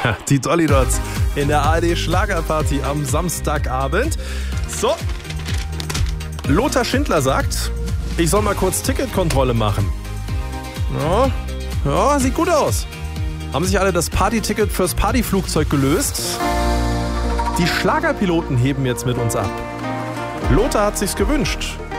Die Dolly Dots in der ARD Schlagerparty am Samstagabend. So, Lothar Schindler sagt, ich soll mal kurz Ticketkontrolle machen. Ja, sieht gut aus. Haben sich alle das Partyticket fürs Partyflugzeug gelöst? Die Schlagerpiloten heben jetzt mit uns ab. Lothar hat sich's gewünscht.